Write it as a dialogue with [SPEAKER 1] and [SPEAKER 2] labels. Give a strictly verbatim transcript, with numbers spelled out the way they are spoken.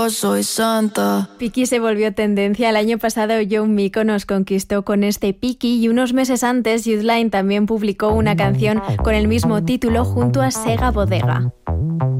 [SPEAKER 1] yo soy Santa.
[SPEAKER 2] Piki se volvió tendencia. El año pasado Young Miko nos conquistó con este Piki y unos meses antes Youthline también publicó una canción con el mismo título junto a Sega Bodega.